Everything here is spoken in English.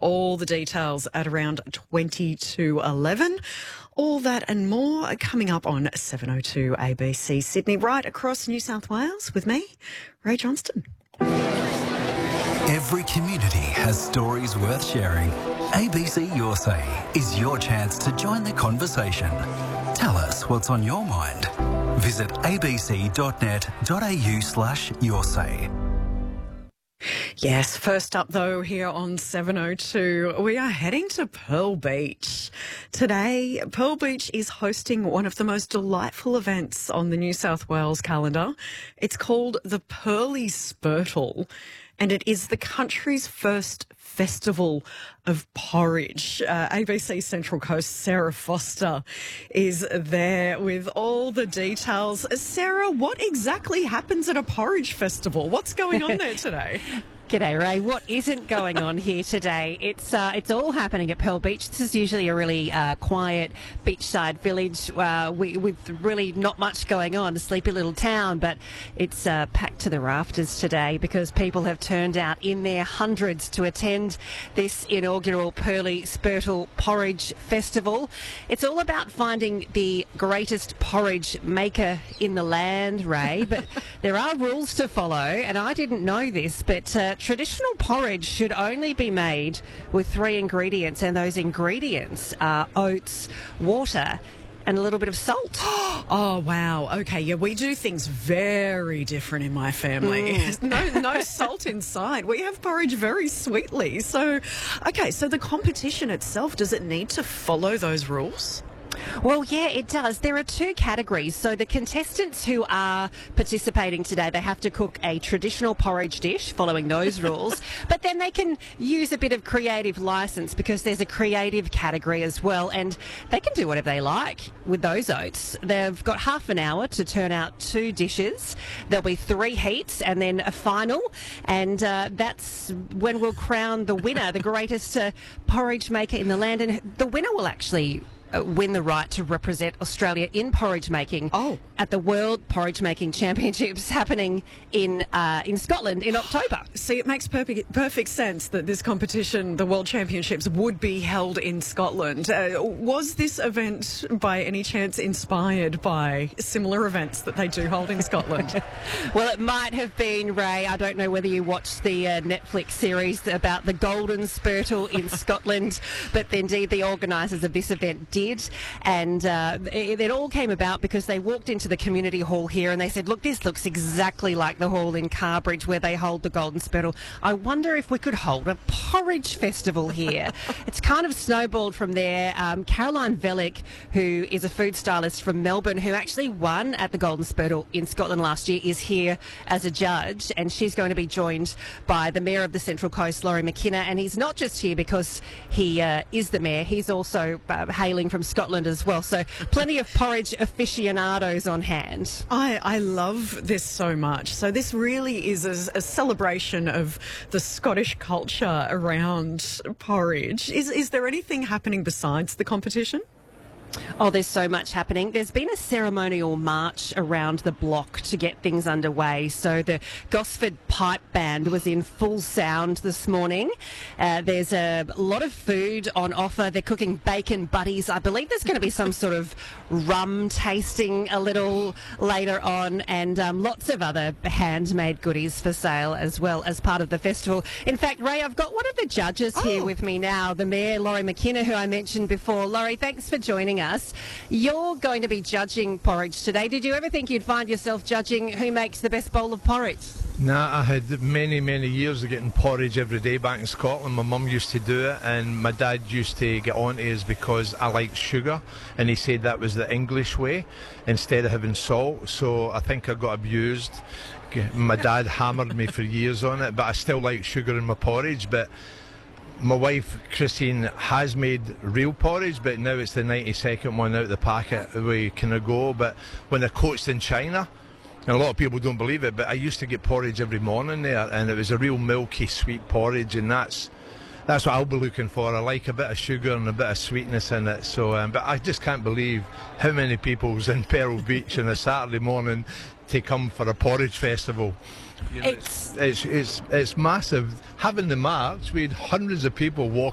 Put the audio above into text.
all the details at around 20 to 11. All that and more coming up on 702 ABC Sydney, right across New South Wales with me, Ray Johnston. Every community has stories worth sharing. ABC Your Say is your chance to join the conversation. Tell us what's on your mind. Visit abc.net.au/yoursay. Yes, first up though here on 702, we are heading to Pearl Beach. Today, Pearl Beach is hosting one of the most delightful events on the New South Wales calendar. It's called the Pearly Spurtle, and it is the country's first festival of porridge. ABC Central Coast Sarah Foster is there with all the details. Sarah, what exactly happens at a porridge festival? What's going on there today? G'day, Ray. What isn't going on here today? It's all happening at Pearl Beach. This is usually a really quiet beachside village with really not much going on, a sleepy little town, but it's packed to the rafters today because people have turned out in their hundreds to attend this inaugural Pearly Spurtle Porridge Festival. It's all about finding the greatest porridge maker in the land, Ray, but there are rules to follow, and I didn't know this, but traditional porridge should only be made with 3 ingredients, and those ingredients are oats, water, and a little bit of salt. Oh, wow. Okay, yeah, we do things very different in my family. No salt inside. We have porridge very sweetly. So, okay, so the competition itself, does it need to follow those rules? Well, yeah, it does. There are 2 categories. So the contestants who are participating today, they have to cook a traditional porridge dish following those rules, but then they can use a bit of creative license because there's a creative category as well, and they can do whatever they like with those oats. They've got half an hour to turn out 2 dishes. There'll be 3 heats and then a final, and that's when we'll crown the winner, the greatest porridge maker in the land, and the winner will actually win the right to represent Australia in porridge making at the World Porridge Making Championships happening in Scotland in October. See, it makes perfect sense that this competition, the World Championships, would be held in Scotland. Was this event by any chance inspired by similar events that they do hold in Scotland? Well, it might have been, Ray. I don't know whether you watched the Netflix series about the Golden Spurtle in Scotland, but indeed the organisers of this event did. And it all came about because they walked into the community hall here and they said, look, this looks exactly like the hall in Carbridge where they hold the Golden Spurtle. I wonder if we could hold a porridge festival here. It's kind of snowballed from there. Caroline Vellick, who is a food stylist from Melbourne, who actually won at the Golden Spurtle in Scotland last year, is here as a judge, and she's going to be joined by the Mayor of the Central Coast, Laurie McKenna, and he's not just here because he is the Mayor, he's also hailing from Scotland as well, so plenty of porridge aficionados on hand. I love this so much. So this really is a celebration of the Scottish culture around porridge. Is there anything happening besides the competition? Oh, there's so much happening. There's been a ceremonial march around the block to get things underway. So the Gosford Pipe Band was in full sound this morning. There's a lot of food on offer. They're cooking bacon butties. I believe there's going to be some sort of rum tasting a little later on, and lots of other handmade goodies for sale as well as part of the festival. In fact, Ray, I've got one of the judges here with me now, the Mayor, Laurie McKenna, who I mentioned before. Laurie, thanks for joining us. You're going to be judging porridge today. Did you ever think you'd find yourself judging who makes the best bowl of porridge? Nah, I had many years of getting porridge every day back in Scotland. My mum used to do it, and my dad used to get on to us because I liked sugar, and he said that was the English way instead of having salt. So I think I got abused. My dad hammered me for years on it, but I still like sugar in my porridge. But my wife Christine has made real porridge, but now it's the 92nd one out of the packet we can go. But when I coached in China, and a lot of people don't believe it, but I used to get porridge every morning there, and it was a real milky sweet porridge, and that's what I'll be looking for. I like a bit of sugar and a bit of sweetness in it. So but I just can't believe how many people's in Pearl Beach on a Saturday morning to come for a porridge festival. You know, it's massive. Having the march, we had hundreds of people walking